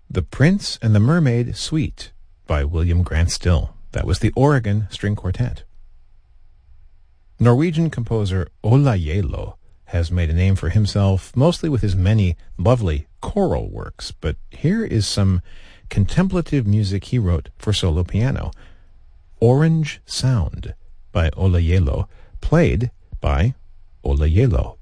The Prince and the Mermaid Suite by William Grant Still. That was the Oregon String Quartet. Norwegian composer Ola Gjeilo has made a name for himself mostly with his many lovely choral works, but here is some contemplative music he wrote for solo piano. Orange Sound by Ola Gjeilo, played by Ola Gjeilo.